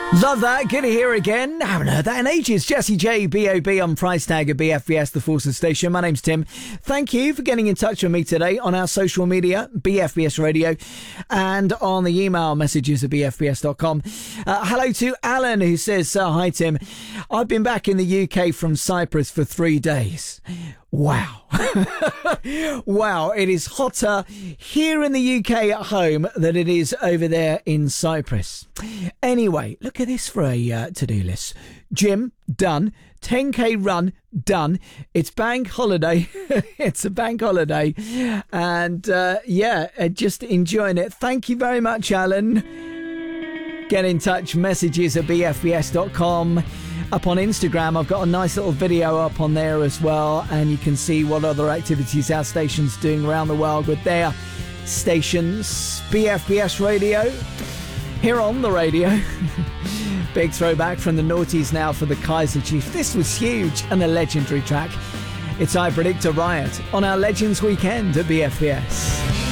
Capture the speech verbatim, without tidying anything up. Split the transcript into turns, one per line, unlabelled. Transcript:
Love that. Good to hear again. Haven't heard that in ages. Jesse J, B O B on price tag at B F B S, the Forces Station. My name's Tim. Thank you for getting in touch with me today on our social media, B F B S Radio, and on the email messages at b f b s dot com. Uh, hello to Alan, who says, uh, hi, Tim. I've been back in the U K from Cyprus for three days. Wow. Wow, it is hotter here in the U K at home than it is over there in Cyprus. Anyway, look at this for a uh, to-do list. Gym, done. ten K run, done. It's bank holiday. It's a bank holiday. And uh, yeah, uh, just enjoying it. Thank you very much, Alan. Get in touch, messages at b f b s dot com. Up on Instagram, I've got a nice little video up on there as well, and you can see what other activities our station's doing around the world with their stations. B F B S Radio, here on the radio. Big throwback from the Naughties now for the Kaiser Chief. This was huge and a legendary track. It's I Predict a Riot on our Legends Weekend at B F B S.